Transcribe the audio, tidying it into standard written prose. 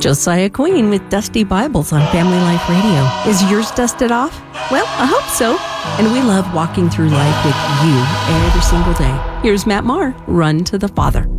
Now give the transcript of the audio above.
Josiah Queen with Dusty Bibles on Family Life Radio. Is yours dusted off? Well, I hope so. And we love walking through life with you every single day. Here's Matt Maher, Run to the Father.